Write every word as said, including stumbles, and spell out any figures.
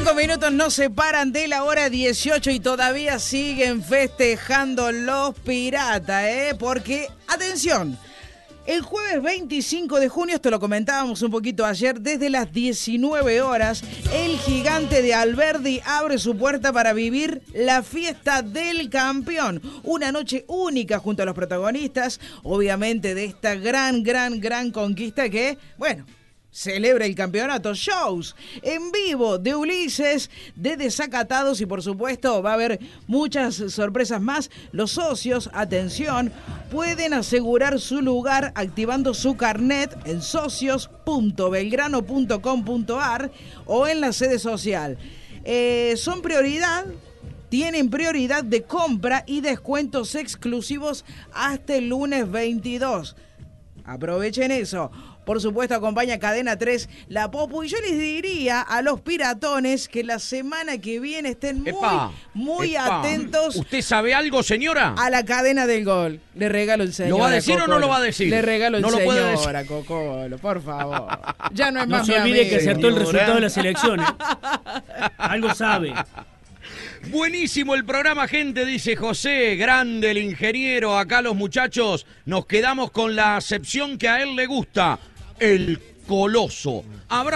Cinco minutos nos separan de la hora dieciocho y todavía siguen festejando los piratas, ¿eh? Porque, atención, el jueves veinticinco de junio, esto lo comentábamos un poquito ayer, desde las diecinueve horas, el Gigante de Alberdi abre su puerta para vivir la fiesta del campeón. Una noche única junto a los protagonistas, obviamente, de esta gran, gran, gran conquista que, bueno, celebra el campeonato. Shows en vivo de Ulises, de Desacatados y por supuesto va a haber muchas sorpresas más. Los socios, atención, pueden asegurar su lugar activando su carnet en socios punto belgrano punto com punto ar o en la sede social. Eh, son prioridad... Tienen prioridad de compra y descuentos exclusivos hasta el lunes veintidós. Aprovechen eso. Por supuesto, acompaña Cadena tres, La Popu. Y yo les diría a los piratones que la semana que viene estén muy, Epa, muy epa. atentos. ¿Usted sabe algo, señora? A la cadena del gol. Le regalo el señor. ¿Lo va a decir o no lo va a decir? Le regalo el no lo señor puede decir. a Cocolo, por favor. Ya no es No más se mi olvide amigo. que acertó el resultado de las elecciones. Algo sabe. Buenísimo el programa, gente, dice José. Grande el ingeniero. Acá los muchachos nos quedamos con la acepción que a él le gusta. El Coloso. Habrá